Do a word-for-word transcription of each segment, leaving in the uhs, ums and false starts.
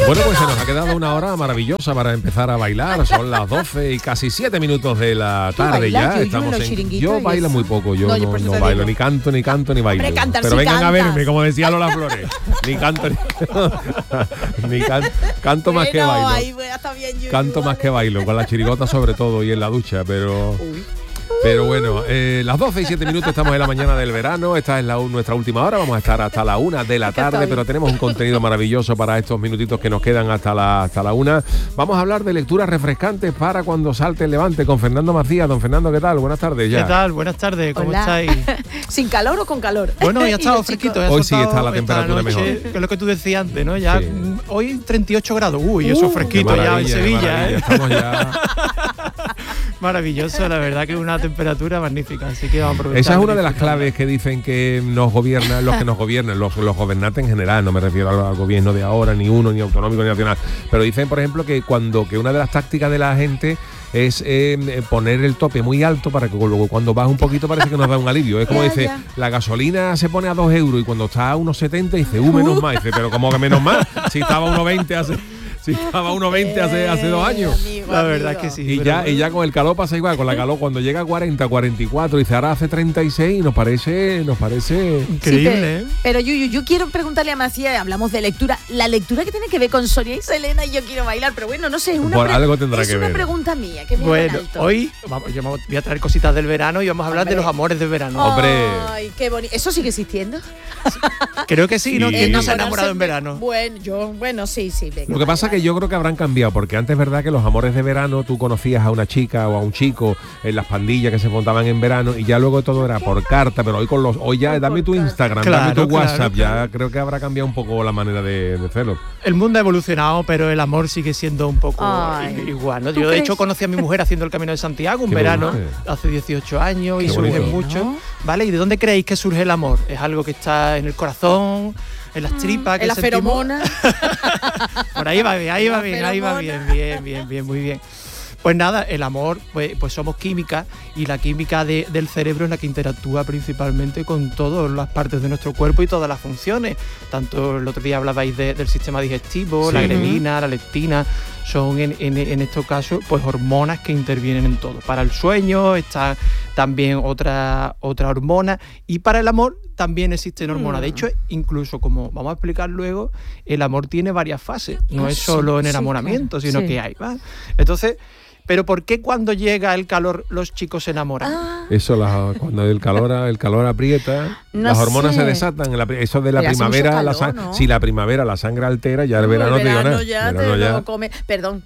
Bueno, pues se nos ha quedado una hora maravillosa para empezar a bailar. Son las doce y casi siete minutos de la tarde ya. Estamos en... Yo bailo muy poco, yo no, no, no bailo, ni canto, ni canto, ni bailo. Hombre, pero si vengan cantas. a verme, como decía Lola Flores. Ni canto, ni, ni can... canto más que Bueno, bailo. ahí, bueno, está bien, Yuyu, Canto más vale. que bailo, con la chirigota sobre todo y en la ducha, pero... Uy. Pero bueno, eh, las doce y siete minutos, estamos en la mañana del verano. Esta es la, nuestra última hora. Vamos a estar hasta la una de la tarde, pero tenemos un contenido maravilloso para estos minutitos que nos quedan hasta la, hasta la una. Vamos a hablar de lecturas refrescantes para cuando salte el levante con Fernando Macías. Don Fernando, ¿qué tal? Buenas tardes ya. ¿Qué tal? Buenas tardes, ¿cómo Hola. estáis? ¿Sin calor o con calor? Bueno, ya ha Y estado los fresquito. chicos- ya ha Hoy sí soltado está la esta temperatura noche, mejor. Que es lo que tú decías antes, ¿no? Ya Sí. mm, hoy treinta y ocho grados. Uy, eso Uh, fresquito Qué ya en maravilla, qué Sevilla, maravilla. ¿eh? Estamos ya... Maravilloso, la verdad que es una temperatura magnífica, así que vamos a aprovechar. Esa es una de las disfrutarla. claves que dicen que nos gobiernan, los que nos gobiernan, los, los gobernantes en general, no me refiero al, al gobierno de ahora, ni uno, ni autonómico, ni nacional, pero dicen, por ejemplo, que cuando que una de las tácticas de la gente es eh, poner el tope muy alto para que luego cuando baja un poquito parece que nos da un alivio. Es como Ya, dice, ya. la gasolina se pone a dos euros y cuando está a uno setenta dice, uh, menos más. Dice, pero ¿cómo que menos más? Si estaba a uno veinte hace... Si estaba a uno veinte hace, hace dos años. Amigo, La verdad amigo. es que sí. Y pero ya, bueno. y ya con el calor pasa igual, con la calor cuando llega a cuarenta, cuarenta y cuatro, dice ahora hace treinta y seis y nos parece, nos parece... Increíble, Sí, ¿eh? pero, pero Yuyu, yo quiero preguntarle a Macías, hablamos de lectura, la lectura que tiene que ver con Sonia y Selena y yo quiero bailar, pero bueno, no sé, es una, Por pre- algo tendrá es que una ver. pregunta mía que me Bueno, hagan alto. hoy vamos, yo me voy a traer cositas del verano y vamos a hablar Hombre. de los amores del verano. Oh. Hombre. Ay, qué bonito. ¿Eso sigue existiendo? Creo que sí, ¿no? Sí. ¿Quién no se ha Enamorarse enamorado en de- verano? Bueno, yo, bueno, sí, sí. venga, Lo que pasa es vale, que yo creo que habrán cambiado, porque antes es verdad que los amores de verano tú conocías a una chica o a un chico en las pandillas que se montaban en verano y ya luego todo era por carta, pero hoy con los hoy ya dame tu Instagram, dame Claro, tu claro, WhatsApp, claro. ya creo que habrá cambiado un poco la manera de, de hacerlo. El mundo ha evolucionado, pero el amor sigue siendo un poco Ay. igual, ¿no? ¿Tú Yo de crees? hecho conocí a mi mujer haciendo el Camino de Santiago un Qué verano bonito. hace dieciocho años y Qué surgen bonito. mucho, ¿No? ¿vale? ¿Y de dónde creéis que surge el amor? ¿Es algo que está en el corazón, en las tripas? que en la sentimos? feromona. Por ahí va bien, ahí va La bien, ahí va bien, feromona. bien, bien, bien, muy bien. Pues nada, el amor, pues, pues somos química y la química de- del cerebro es la que interactúa principalmente con todas las partes de nuestro cuerpo y todas las funciones. Tanto el otro día hablabais de- del sistema digestivo, Sí. la grelina, la leptina, son en, en, en estos casos pues hormonas que intervienen en todo. Para el sueño está también otra, otra hormona y para el amor también existen hormonas. De hecho, incluso como vamos a explicar luego, el amor tiene varias fases. No Ah, es sí, solo en sí, enamoramiento, claro, sino sí. que hay más. Entonces, ¿pero por qué cuando llega el calor los chicos se enamoran? Ah, Eso, la- cuando el calor el calor aprieta, No las hormonas sé. se desatan. en la pri- eso de la Pero hace mucho primavera, la calor, san- ¿no? si la primavera la sangre altera, ya el verano, el te digo verano nada. ya Verano te ya- lo come. Perdón,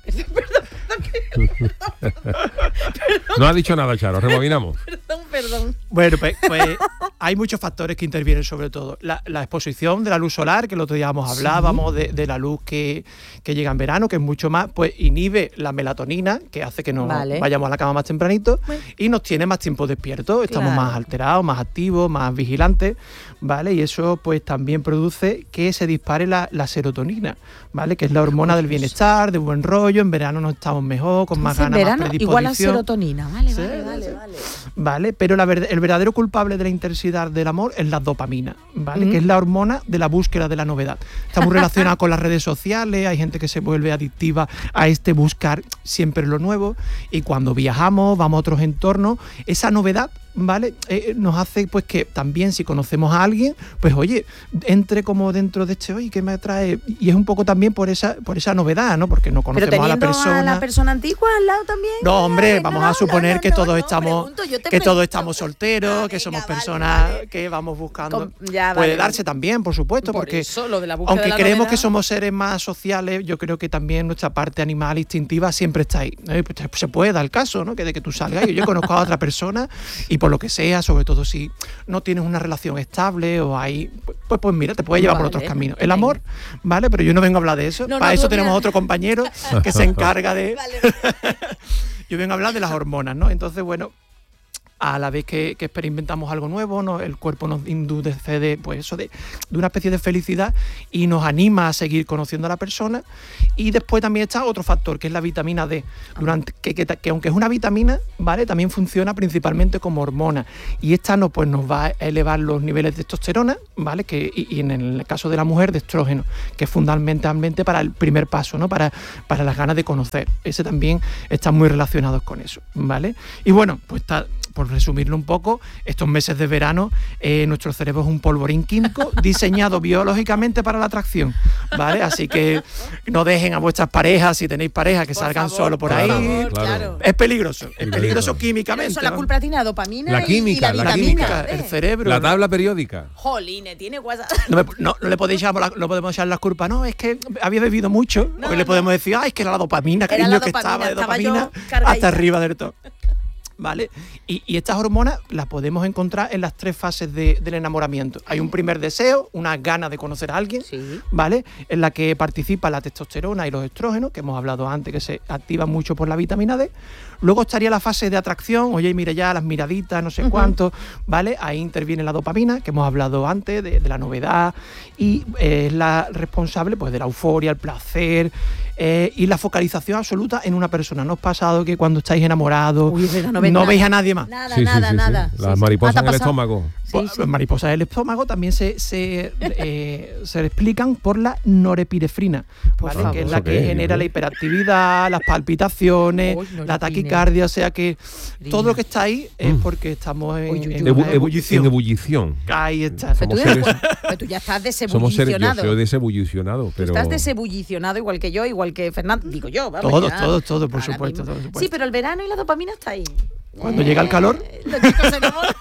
No ha dicho nada, Charo, rebobinamos. perdón, perdón. Bueno, pues, pues hay muchos factores que intervienen, sobre todo la, la exposición de la luz solar, que el otro día vamos hablábamos de, de la luz que, que llega en verano, que es mucho más, pues inhibe la melatonina, que hace que nos Vale. vayamos a la cama más tempranito Bueno. y nos tiene más tiempo despiertos, estamos Claro. más alterados, más activos, más vigilantes, ¿vale? Y eso pues también produce que se dispare la, la serotonina, ¿vale? Que es la hormona del bienestar, de buen rollo, en verano nos estamos mejor, con más Entonces, en ganas, más verano igual a predisposición. serotonina. Vale, Sí, vale, sí, vale, sí. vale. ¿Vale? Pero la verd- el verdadero culpable de la intensidad del amor es la dopamina, ¿vale? Ujú. Que es la hormona de la búsqueda de la novedad. Está muy relacionada con las redes sociales, hay gente que se vuelve adictiva a este buscar siempre lo nuevo y cuando viajamos, vamos a otros entornos, esa novedad, ¿vale? Eh, nos hace pues que también si conocemos a alguien, pues oye, entre como dentro de este, oye, ¿qué me atrae? Y es un poco también por esa, por esa novedad, ¿no? Porque no Pero conocemos a la teniendo persona. a la persona antigua al lado también. No, hombre, Venga, vamos no, a suponer no, que no, todos no, estamos pregunto, yo te que todos pregunto. estamos solteros, Ah, que somos venga, vale, personas vale. que vamos buscando. Com- ya, Puede vale. darse también, por supuesto, Por porque eso, lo de la búsqueda aunque de la creemos novedad. que somos seres más sociales, yo creo que también nuestra parte animal instintiva siempre está ahí. ¿eh? Pues se puede dar el caso, ¿no? Que de que tú salgas y yo conozco a otra persona y por lo que sea, sobre todo si no tienes una relación estable o hay, pues, pues mira, te puede llevar por Vale, otros caminos. El venga. amor, ¿vale? Pero yo no vengo a hablar de eso. No, Para no, eso tú tenemos mira. otro compañero que se encarga de... Vale. Yo vengo a hablar de las hormonas, ¿no? Entonces, bueno, a la vez que, que experimentamos algo nuevo, ¿no? El cuerpo nos induce de, pues eso, de, de una especie de felicidad y nos anima a seguir conociendo a la persona. Y después también está otro factor, que es la vitamina D, durante, que, que, que aunque es una vitamina, ¿vale? También funciona principalmente como hormona. Y esta no, pues nos va a elevar los niveles de testosterona, ¿vale? Que, y, y en el caso de la mujer, de estrógeno, que es fundamentalmente para el primer paso, ¿no? Para, para las ganas de conocer. Ese también está muy relacionado con eso, ¿vale? Y bueno, pues está, por resumirlo un poco, estos meses de verano, eh, nuestro cerebro es un polvorín químico diseñado biológicamente para la atracción, ¿vale? Así que no dejen a vuestras parejas, si tenéis pareja, que por salgan favor, solo por claro, ahí. claro. Es peligroso, es Peligroso. peligroso químicamente. Eso, la ¿no? culpa tiene la dopamina La química, y la la vitamina química, D. el cerebro. La ¿no? tabla periódica. Jolines, tiene WhatsApp. No, me- no, no le podéis echar la, no podemos echar las culpas, no, es que había bebido mucho. No, Hoy le no. podemos decir, ay, es que era la dopamina, Era cariño, la que dopamina, estaba de estaba yo dopamina cargadita. hasta arriba del todo. ¿Vale? Y, y estas hormonas las podemos encontrar en las tres fases de- del enamoramiento. Hay un primer deseo, una gana de conocer a alguien, Sí. ¿vale? En la que participa la testosterona y los estrógenos, que hemos hablado antes, que se activan mucho por la vitamina D. Luego estaría la fase de atracción, oye, mira ya, las miraditas, no sé Ujú. cuánto, ¿vale? Ahí interviene la dopamina, que hemos hablado antes, de, de la novedad, y eh, es la responsable, pues, de la euforia, el placer, eh, y la focalización absoluta en una persona. ¿No os ha pasado que cuando estáis enamorados Uy, es verdad, no ves no nada. veis a nadie más? Nada, Sí, sí, nada, sí, sí. nada. Las Sí, sí. mariposas Ah, ¿te en ha el pasado? estómago. Sí, Pues, sí. Las mariposas del estómago también se, se, eh, se explican por la norepinefrina, Por ¿vale? favor. Que es la ¿Eso que qué es? genera la hiperactividad, las palpitaciones, Uy, la norepine. taquicardia, o sea que Rina. todo lo que está ahí es Mm. porque estamos en, Uy, uy, en uy. Ebu- una ebu- ebullición. en ebullición. Ahí está. Pero tú, Somos seres- pero tú ya estás Somos seres, yo desebullicionado. soy desebullicionado, Tú pero... estás desebullicionado igual que yo, igual que Fernando. Digo yo, vamos. Todos, ya. todos, todos, por Ahora supuesto, mismo. todo, por supuesto. Sí, pero el verano y la dopamina está ahí. Cuando llega el calor. Eh, Los chicos se enamoran.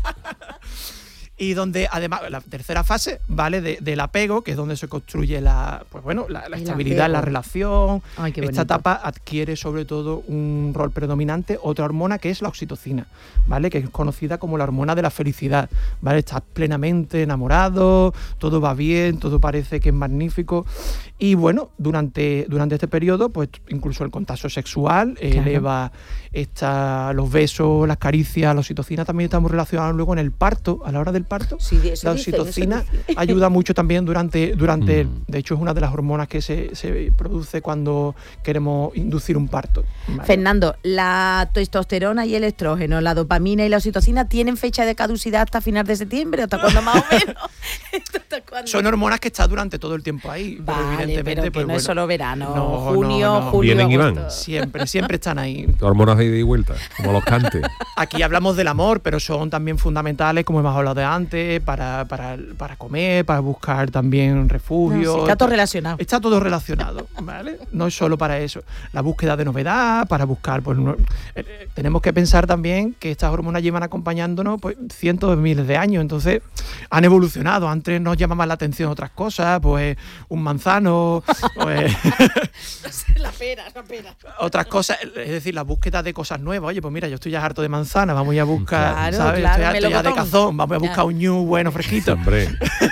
Y donde además la tercera fase, ¿vale? De- del apego, que es donde se construye la, pues bueno, la, la El estabilidad en la apego. relación. Ay, qué Esta bonito. etapa adquiere sobre todo un rol predominante otra hormona que es la oxitocina, ¿vale? Que es conocida como la hormona de la felicidad, ¿vale? Estás plenamente enamorado, todo va bien, todo parece que es magnífico. Y bueno, durante, durante este periodo, pues incluso el contacto sexual eh, Claro. eleva esta, los besos, las caricias, la oxitocina también está muy relacionada luego en el parto, a la hora del parto. Sí, de eso La dicen, eso oxitocina dicen. ayuda mucho también durante, durante Mm. de hecho es una de las hormonas que se, se produce cuando queremos inducir un parto. ¿vale? Fernando, la testosterona y el estrógeno, la dopamina y la oxitocina tienen fecha de caducidad hasta final de septiembre, ¿hasta cuándo más o menos? ¿Hasta cuándo? Son hormonas que están durante todo el tiempo ahí, pero Vale, evidentemente pero que pues, no es bueno, solo verano, no, junio, no, no. julio, Vienen y van. agosto. siempre, siempre están ahí. Hormonas de ida y vuelta, como los cantes. Aquí hablamos del amor, pero son también fundamentales, como hemos hablado de antes, para, para, para comer, para buscar también refugio. No, sí, está todo relacionado. Está todo relacionado, ¿vale? No es solo para eso. La búsqueda de novedad, para buscar, pues no- eh, eh, tenemos que pensar también que estas hormonas llevan acompañándonos pues cientos de miles de años, entonces han evolucionado. Antes nos llamaban la atención otras cosas, pues un manzano, pues La pera, la pera. otras cosas, es decir, la búsqueda de cosas nuevas. Oye, pues mira, yo estoy ya harto de manzana, vamos a buscar, Claro, ¿sabes? claro, estoy harto ya de melocotón. cazón, vamos a buscar Ya. un ñu bueno, fresquito. Hombre,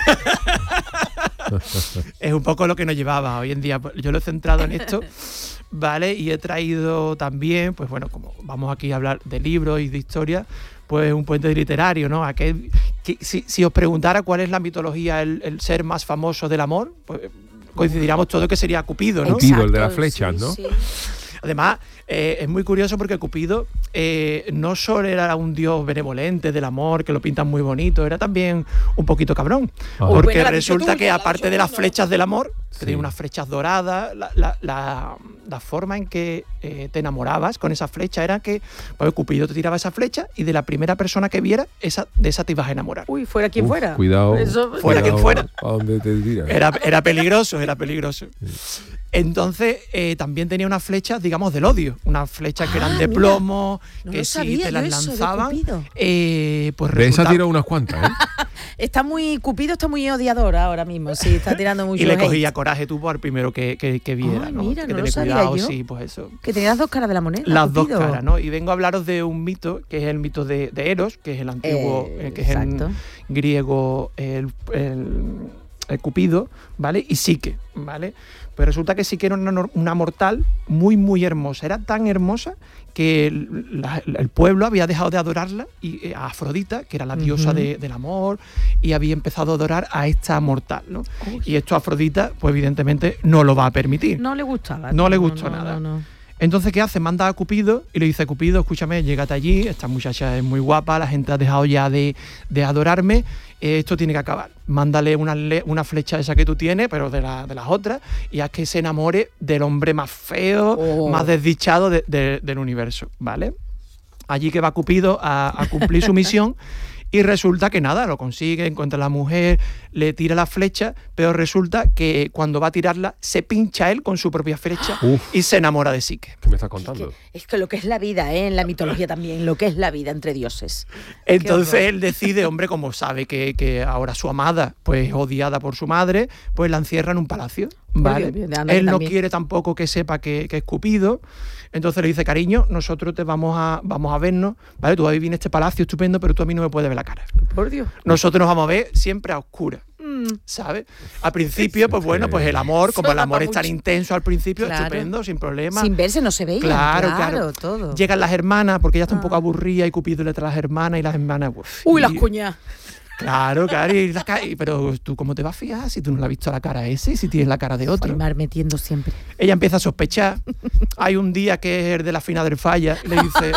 Es un poco lo que nos llevaba hoy en día. Pues yo lo he centrado en esto, ¿vale? Y he traído también, pues bueno, como vamos aquí a hablar de libros y de historia, pues un puente literario, ¿no? Aquel, que, si, si os preguntara cuál es la mitología, el, el ser más famoso del amor, pues coincidiríamos todos que sería Cupido, ¿no? Cupido, el de las Exacto, flechas, sí, ¿no? sí. Además, eh, es muy curioso porque Cupido eh, no solo era un dios benevolente del amor, que lo pintan muy bonito, era también un poquito cabrón. Ah. Porque Bueno, la has dicho resulta tú, que la has aparte dicho de tú, las ¿no? flechas del amor, que Sí. tenía unas flechas doradas, la, la- la- la forma en que eh, te enamorabas con esa flecha era que pues, Cupido te tiraba esa flecha y de la primera persona que viera, esa, de esa te ibas a enamorar. Uy, fuera quien Uf, fuera. Cuidado. Eso- Fuera quien cuidado fuera. ¿A dónde te tiras? Era, era peligroso, era peligroso. Entonces, eh, también tenía unas flechas, digamos, del odio. Unas flechas que eran Ah, de mira. plomo, No que lo si sabía te yo las eso de lanzaban, Cupido. eh, pues De esa resultaba- tiro unas cuantas, ¿eh? Está muy, Cupido está muy odiador ahora mismo, sí, está tirando mucho y le hate. cogía coraje tú al primero que, que, que viera, Ay, ¿no? mira, que no lo tener sabía cuidado, yo. sí, pues eso. Que tenía las dos caras de la moneda. Las dos Cupido. caras, ¿no? Y vengo a hablaros de un mito, que es el mito de, de Eros, que es el antiguo, Eh, eh, que es en exacto. griego el, el- eh, Cupido, ¿vale? Y Psique, ¿vale? Pues resulta que Psique era una, una mortal muy, muy hermosa. Era tan hermosa que el, la, el pueblo había dejado de adorarla y, eh, a Afrodita, que era la diosa uh-huh. de, del amor, y había empezado a adorar a esta mortal, ¿no? Uy. Y esto a Afrodita, pues evidentemente no lo va a permitir. No le gustaba. No le gustó no, nada. No, no. Entonces, ¿qué hace? Manda a Cupido y le dice: Cupido, escúchame, llégate allí, esta muchacha es muy guapa, la gente ha dejado ya de, de adorarme, eh, esto tiene que acabar. Mándale una, una flecha esa que tú tienes, pero de, la, de las otras, y haz que se enamore del hombre más feo, oh. más desdichado de, de, del universo, ¿vale? Allí que va Cupido a, a cumplir su misión. Y resulta que nada, lo consigue, encuentra a la mujer, le tira la flecha, pero resulta que cuando va a tirarla, se pincha él con su propia flecha Uf. y se enamora de Psique. ¿Qué me estás contando? Es que, es que lo que es la vida, ¿eh? En la mitología también, lo que es la vida entre dioses. Entonces él decide, hombre, como sabe que, que ahora su amada, pues odiada por su madre, pues la encierra en un palacio. ¿Vale? Bien, bien, él no también. quiere tampoco que sepa que, que es Cupido, entonces le dice: cariño, nosotros te vamos a, vamos a vernos, ¿vale? Tú vas a vivir en este palacio estupendo, pero tú a mí no me puedes ver la cara. Por Dios. Nosotros nos vamos a ver siempre a oscuras, mm. ¿sabes? Al principio, pues bueno, pues el amor, como el amor es tan intenso al principio, claro. estupendo, sin problema. Sin verse no se veía. Claro, claro, claro. Todo. Llegan las hermanas, porque ella está ah. un poco aburrida y Cupido le trae a las hermanas y las hermanas... Uf, Uy, y, las cuñas. Claro, claro, y la cara, pero tú cómo te vas a fijar si tú no le has visto la cara a ese, si tienes la cara de otro. Mar metiendo siempre. Ella empieza a sospechar. Hay un día que es el de la fina del falla, le dice: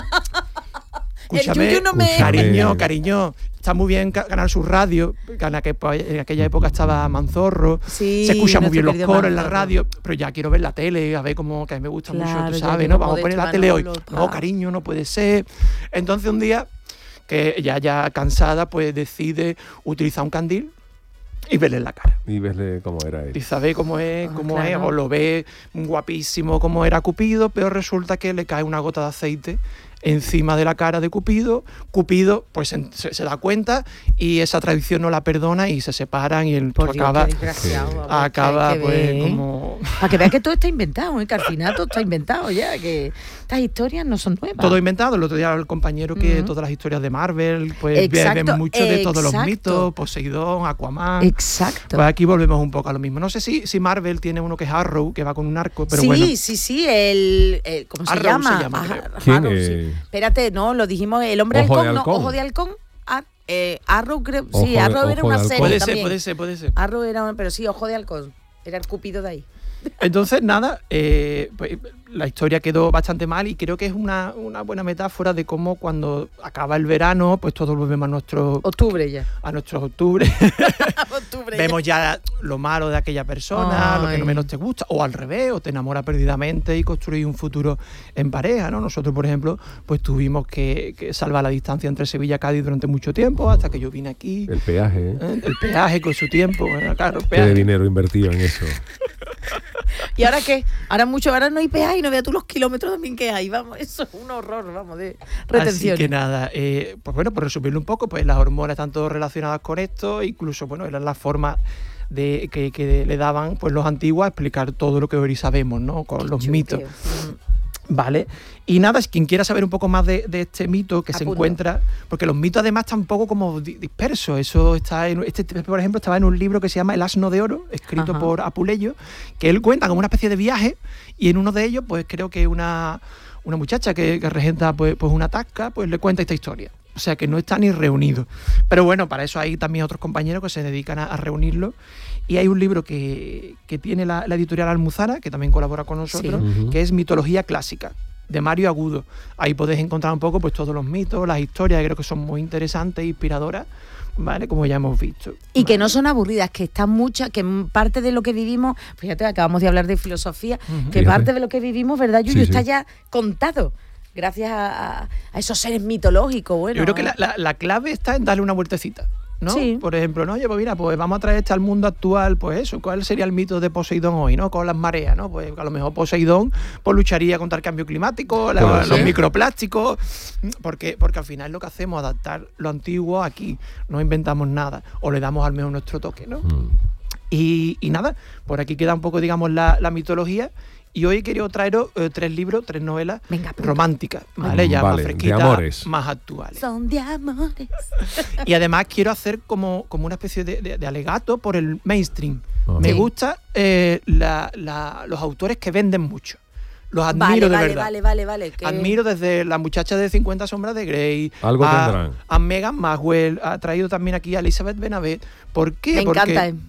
escúchame, no me... cariño, cariño, está muy bien ganar su radio, en aquella época estaba Manzorro, sí, se escucha muy bien los coros Manzorro. En la radio, pero ya quiero ver la tele, a ver cómo, que a mí me gusta claro, mucho, tú sabes, ¿no? Vamos a poner la tele hoy. No, cariño, no puede ser. Entonces un día, que ella ya cansada, pues decide utilizar un candil y verle la cara. Y verle cómo era él. Y sabe cómo es, oh, cómo claro. es, o lo ve guapísimo como era Cupido, pero resulta que le cae una gota de aceite encima de la cara de Cupido. Cupido pues se, se da cuenta y esa tradición no la perdona y se separan y el Por pues, Dios, acaba, desgraciado, acaba que pues ver. como... Para que veas que todo está inventado, ¿eh? Que al final todo está inventado ya, que estas historias no son nuevas. Todo inventado. El otro día el compañero que uh-huh. todas las historias de Marvel pues exacto, beben mucho de todos los mitos, Poseidón, Aquaman. Exacto. Pues aquí volvemos un poco a lo mismo. No sé si, si Marvel tiene uno que es Arrow, que va con un arco, pero sí, bueno. Sí, sí, sí, el, el ¿cómo se Arrow llama? se llama Ajá, ¿Quién Arrow, es? Sí. Espérate, no, lo dijimos, el hombre Ojo halcón, de halcón. no, ojo de halcón. Ar, eh, Arrow, creo, Ojo sí, de- Arrow era ojo una de halcón. serie Puede también. ser, puede ser, puede ser. Arrow era una, pero sí, ojo de halcón. Era el Cupido de ahí. Entonces, nada, eh, pues, la historia quedó bastante mal y creo que es una, una buena metáfora de cómo cuando acaba el verano, pues todos volvemos a nuestro... Octubre ya. A nuestros octubre. Octubre Vemos ya lo malo de aquella persona, Ay. lo que no menos te gusta, o al revés, o te enamoras perdidamente y construís un futuro en pareja, ¿no? Nosotros, por ejemplo, pues tuvimos que, que salvar la distancia entre Sevilla y Cádiz durante mucho tiempo, hasta que yo vine aquí. El peaje, ¿eh? ¿eh? El peaje con su tiempo, ¿eh? Claro, el Qué peaje. de dinero invertido en eso. ¿Y ahora qué? Ahora mucho, ahora no hay peaje y no veas tú los kilómetros también que hay. Vamos, eso es un horror, vamos, de retención. Así que nada, eh, pues bueno, por resumirlo un poco, pues las hormonas están todas relacionadas con esto, incluso, bueno, eran las formas de que, que le daban pues los antiguos a explicar todo lo que hoy sabemos, ¿no? Con Qué los chuteo. mitos. Vale, y nada, quien quiera saber un poco más de, de este mito que se Apunto. encuentra, porque los mitos además están un poco como di- dispersos, eso está en, este por ejemplo estaba en un libro que se llama El asno de oro, escrito Ajá. por Apuleyo, que él cuenta como una especie de viaje y en uno de ellos pues creo que una, una muchacha que, que regenta pues, pues una tasca pues le cuenta esta historia. O sea que no está ni reunido. Pero bueno, para eso hay también otros compañeros que se dedican a, a reunirlo. Y hay un libro que, que tiene la, la editorial Almuzara, que también colabora con nosotros, Sí. Ujú. que es Mitología Clásica, de Mario Agudo. Ahí podéis encontrar un poco pues todos los mitos, las historias, que creo que son muy interesantes e inspiradoras, ¿vale? Como ya hemos visto. Y que ¿vale? no son aburridas, que están muchas, que parte de lo que vivimos, fíjate, acabamos de hablar de filosofía, Ujú. que Fíjate. parte de lo que vivimos, ¿verdad, Yuyu? Sí, Está sí. ya contado, gracias a, a- a esos seres mitológicos, bueno. Yo creo que la, la- la clave está en darle una vueltecita, ¿no? Sí. Por ejemplo, ¿no? Oye, pues mira, pues vamos a traer este al mundo actual, pues eso, ¿cuál sería el mito de Poseidón hoy, no? Con las mareas, ¿no? Pues a lo mejor Poseidón pues lucharía contra el cambio climático, la- Puede los ser. microplásticos, porque, porque al final lo que hacemos es adaptar lo antiguo aquí, no inventamos nada, o le damos al menos nuestro toque, ¿no? Mm. Y, y nada, por aquí queda un poco, digamos, la, la mitología. Y hoy quería traeros eh, tres libros, tres novelas Venga, románticas, ¿vale? Ya Vale, más de fresquitas, amores. más actuales. Son de amores. Y además quiero hacer como, como una especie de, de, de alegato por el mainstream. Ajá. Me Sí. gusta eh, la, la, los autores que venden mucho. Los admiro Vale, de vale, verdad. vale, vale, vale. que- Admiro desde la muchacha de cincuenta sombras de Grey, Algo a, tendrán. a Meghan Maxwell, ha traído también aquí a Elizabeth Benavent. ¿Por qué? Me Porque encanta. eh.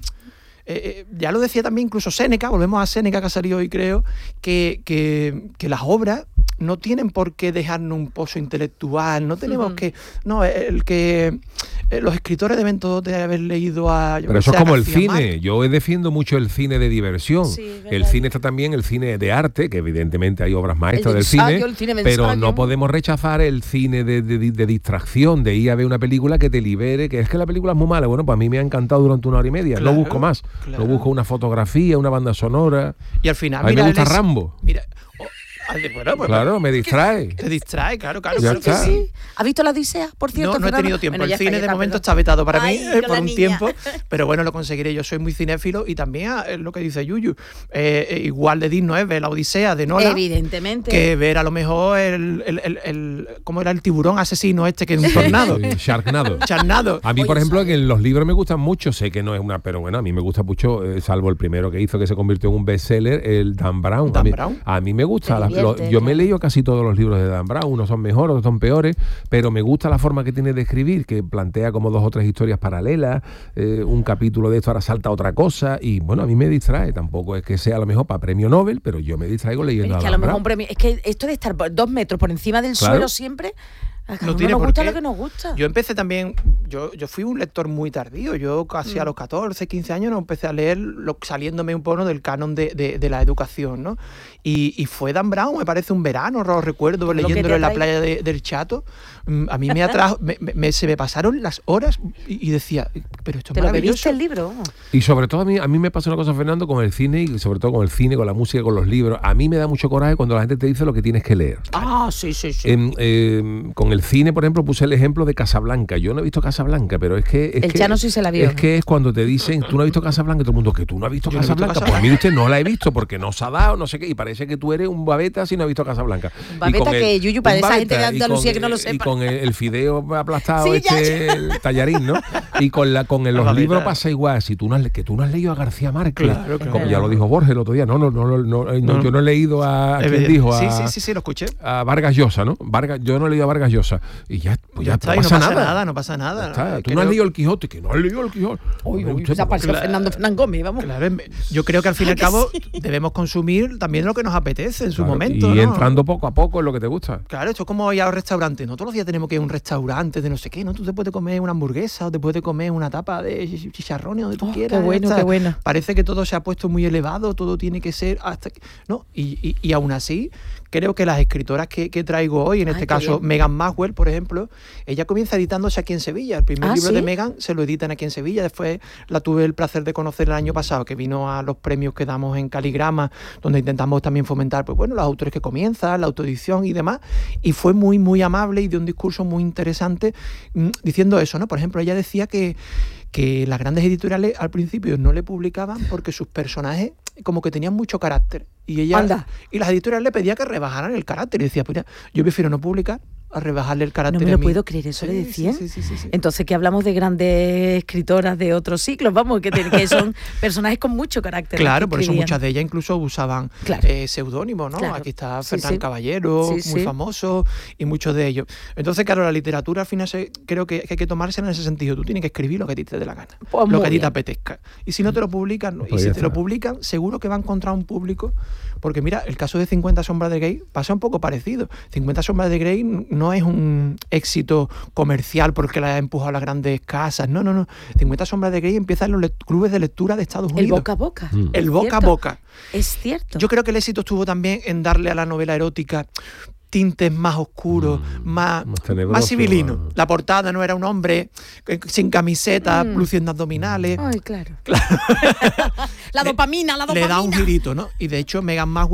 eh, ya lo decía también incluso Séneca, volvemos a Séneca que ha salido hoy creo, que, que, que las obras no tienen por qué dejarnos un pozo intelectual, no tenemos Ujú. que... No, el que... eh, los escritores deben todos de haber leído a... yo Pero qué eso sé, es a como el García cine. Márquez. Yo defiendo mucho el cine de diversión. Sí, es el verdad. cine está también el cine de arte, que evidentemente hay obras maestras de del cine, ensayo, el cine de pero ensayo. no podemos rechazar el cine de, de- de distracción, de ir a ver una película que te libere, que es que la película es muy mala. Bueno, pues a mí me ha encantado durante una hora y media. Claro, no busco más. claro. No busco una fotografía, una banda sonora. Y al final, A mí me mira, gusta él es- Rambo. Mira, oh, ah, de- bueno, pues, Claro, me distrae. te distrae, claro, claro. Ya claro que está. sí. ¿Has visto la Odisea, por cierto? No, no he Fernando? tenido tiempo. Bueno, ya el cine está, ya de está, momento perdón. está vetado para Ay, mí con por la un niña. tiempo, pero bueno, lo conseguiré. Yo soy muy cinéfilo y también eh, lo que dice Yuyu. Eh, eh, igual de digno es ver la Odisea de Nolan Evidentemente. que ver a lo mejor el, el, el, el- ¿cómo era el tiburón asesino este que es un tornado? Sí, Sharknado. Charnado. A mí, Oye, por ejemplo, ¿sabes? que los libros me gustan mucho, sé que no es una, pero bueno, a mí me gusta mucho, eh, salvo el primero que hizo que se convirtió en un bestseller, el Dan Brown. Dan a, mí, Brown. a mí me gusta, Te la- lo- divierte, yo me he claro. leído casi todos los libros de Dan Brown, unos son mejores, otros son peores, pero me gusta la forma que tiene de escribir, que plantea como dos o tres historias paralelas, eh, un capítulo de esto ahora salta a otra cosa, y bueno, a mí me distrae, tampoco es que sea a lo mejor para premio Nobel, pero yo me distraigo Pero leyendo es que a a lo Dan mejor Brown. un premio. Es que esto de estar por dos metros por encima del Claro. suelo siempre. A cada No uno tiene nos por gusta qué. lo que nos gusta. Yo empecé también, yo, yo fui un lector muy tardío, yo casi Mm. a los catorce, quince años no empecé a leer, lo, saliéndome un poco del canon de, de, de la educación, ¿no? Y, y fue Dan Brown, me parece un verano, lo recuerdo, que leyéndolo te en la atrae. playa de- del Chato. Mm, A mí me atrajo, me, me- me- se me pasaron las horas y, y decía, pero esto es ¿Te lo maravilloso. bebiste el libro? Y sobre todo a mí, a mí me pasa una cosa, Fernando, con el cine y sobre todo con el cine, con la música, con los libros. A mí me da mucho coraje cuando la gente te dice lo que tienes que leer. Ah, sí, sí, sí. En, eh, con el cine, por ejemplo, puse el ejemplo de Casablanca. Yo no he visto Casablanca, pero es que... Es El que, Chano sí se la vio. Es que es cuando te dicen, tú no has visto Casablanca, y todo el mundo, que tú no has visto Yo no he visto Casablanca. Pues a mí usted no la he visto porque no se ha dado, no sé qué, y parece que tú eres un babeta si no has visto Casablanca. Un babeta Y con que, Yuyu, para un esa gente de babeta, y Andalucía con- que no lo Y sepa. con el, el fideo aplastado, Sí, ya, este, el tallarín, ¿no? Y con, la, con el- los babeta. libros pasa igual. Si tú no has, le- que tú no has leído a García Márquez, Claro, claro. como ya lo dijo Borges el otro día, no, no, no, no, no, eh, no, No. yo no he leído a, ¿a Es quién verdad. dijo? A, Sí, sí, sí, sí, lo escuché. a Vargas Llosa, ¿no? Vargas, yo no he leído a Vargas Llosa. Y ya, pues ya, Ya está, no y no pasa pasa nada. nada, no pasa nada. Ya está. Tú Creo- no has leído el Quijote, que no has leído el Quijote. Uy, uy, Usted, se ha parecido Claro. Fernando Fernán Gómez, vamos. Claro, em- yo creo que al fin y al que cabo sí. debemos consumir también lo que nos apetece en su claro, momento. Y ¿no? entrando poco a poco en lo que te gusta. Claro, esto es como ir a un restaurante. No todos los días tenemos que ir a un restaurante de no sé qué, ¿no? Tú te puedes comer una hamburguesa o te puedes comer una tapa de ch- chicharrones donde tú Oh, quieras. qué bueno, ya está. qué bueno. Parece que todo se ha puesto muy elevado, todo tiene que ser hasta... que- ¿no? Y, y, y aún así, creo que las escritoras que, que traigo hoy, en Ay, este qué caso bien. Meghan Maxwell, por ejemplo, ella comienza editándose aquí en Sevilla. El primer Ah, libro ¿sí? de Meghan se lo editan aquí en Sevilla. Después la tuve el placer de conocer el año pasado, que vino a los premios que damos en Caligrama, donde intentamos también fomentar, pues bueno, los autores que comienzan, la autoedición y demás. Y fue muy, muy amable y dio un discurso muy interesante mm, diciendo eso, ¿no? Por ejemplo, ella decía que, que las grandes editoriales al principio no le publicaban porque sus personajes como que tenían mucho carácter. Y ella Anda. y las editoriales le pedía que rebajaran el carácter. Y decía, pues mira, yo prefiero no publicar a rebajarle el carácter No me a lo mí. puedo creer, eso le Sí, decían. Sí, sí, sí, sí. Entonces, que hablamos de grandes escritoras de otros siglos, vamos, que, te- que son personajes con mucho carácter. Claro, que por eso escribían. muchas de ellas incluso usaban Claro. eh, seudónimos, ¿no? Claro. Aquí está Sí, Fernán sí. Caballero, Sí, muy sí. famoso, y muchos de ellos. Entonces, claro, la literatura al final se- creo que, que hay que tomársela en ese sentido. Tú tienes que escribir lo que a ti te dé la gana, Pues lo muy que a ti te bien. apetezca. Y si no te lo publican, no. Pues y si ya te lo está. publican, seguro que va a encontrar un público. Porque mira, el caso de cincuenta sombras de Grey pasa un poco parecido. cincuenta sombras de Grey no es un éxito comercial porque la ha empujado a las grandes casas. No, no, no. cincuenta sombras de Grey empieza en los lect- clubes de lectura de Estados El Unidos. boca a boca. Mm. El Es boca a cierto. boca. Es cierto. Yo creo que el éxito estuvo también en darle a la novela erótica tintes más oscuros, Mm, más, más tenebroso, más civilinos. más- La portada no era un hombre eh, sin camiseta, Mm. luciendo abdominales. Ay, claro. la Le- dopamina, la Le dopamina. da un girito, ¿no? Y de hecho, Meghan Maxwell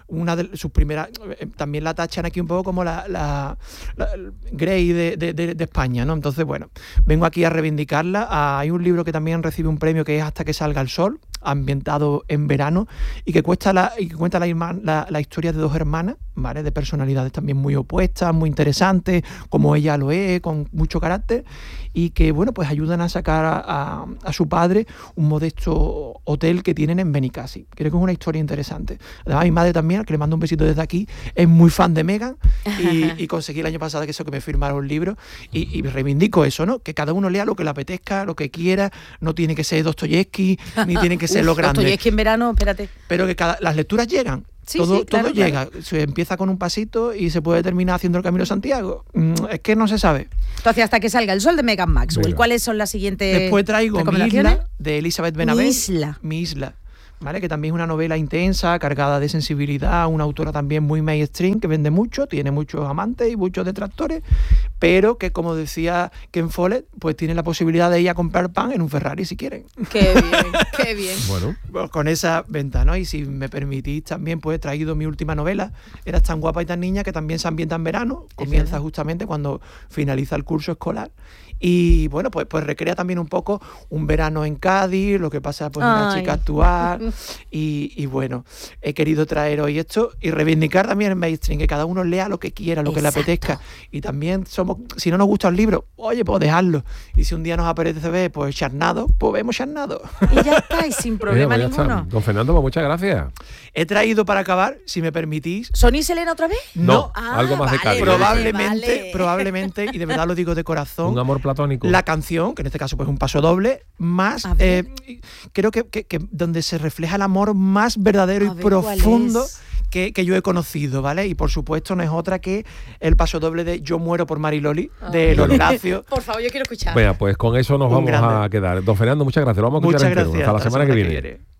una de sus primeras, eh, también la tachan aquí un poco como la, la, la Grey de, de, de, de España, ¿no? Entonces, bueno, vengo aquí a reivindicarla. Ah, hay un libro que también recibe un premio que es Hasta que salga el sol, ambientado en verano, y que, cuesta la, y que cuenta la, la, la historia de dos hermanas, ¿vale? De personalidades también muy opuestas, muy interesantes, como ella lo es, con mucho carácter, y que, bueno, pues ayudan a sacar a, a, a su padre un modesto hotel que tienen en Benicassi. Creo que es una historia interesante. Además, mi madre también, que le mando un besito desde aquí, es muy fan de Meghan, y, y conseguí el año pasado que eso, que me firmara un libro, y, y reivindico eso, ¿no? Que cada uno lea lo que le apetezca, lo que quiera, no tiene que ser Dostoyevsky, ni tiene que ser lo grande. Dostoyevsky en verano, espérate. Pero que cada, las lecturas llegan. Sí, todo, sí, claro, todo llega, claro. Se empieza con un pasito y se puede terminar haciendo el Camino de Santiago. Es que no se sabe. Entonces, Hasta que salga el sol de Meghan Maxwell. Venga. ¿Cuáles son las siguientes? Después traigo Mi Isla, de Elizabeth Benavent. Mi Isla. Mi Isla. ¿Vale? Que también es una novela intensa, cargada de sensibilidad, una autora también muy mainstream, que vende mucho, tiene muchos amantes y muchos detractores, pero que, como decía Ken Follett, pues tiene la posibilidad de ir a comprar pan en un Ferrari si quieren. Qué bien, qué bien. Bueno. Pues con esa venta, ¿no? Y si me permitís también, pues he traído mi última novela, Eras tan guapa y tan niña, que también se ambienta en verano, comienza justamente cuando finaliza el curso escolar. Y bueno, pues, pues recrea también un poco un verano en Cádiz, lo que pasa pues en la chica actual. Y, y bueno, he querido traer hoy esto y reivindicar también el mainstream, que cada uno lea lo que quiera, lo Exacto. que le apetezca. Y también somos, si no nos gusta el libro, oye, pues dejarlo. Y si un día nos apetece ver, pues charnado, pues vemos charnado. Y ya está, y sin problema Mira, pues ninguno. Don Fernando, pues muchas gracias. He traído para acabar, si me permitís. ¿Son y Selena otra vez? No, no. Ah, algo más vale, de Cádiz. Probablemente, vale. probablemente, y de verdad lo digo de corazón. Un amor platónico. La canción, que en este caso pues un paso doble, más eh, creo que, que, que donde se refleja el amor más verdadero y profundo que, que yo he conocido, ¿vale? Y por supuesto no es otra que el paso doble de Yo muero por Mariloli, oh. de Los Gracios. Por favor, yo quiero escuchar. Venga, pues con eso nos un vamos grande. a quedar. Don Fernando, muchas gracias. Lo vamos a escuchar muchas entero. gracias. Hasta la semana, Hasta la que, semana viene. que viene.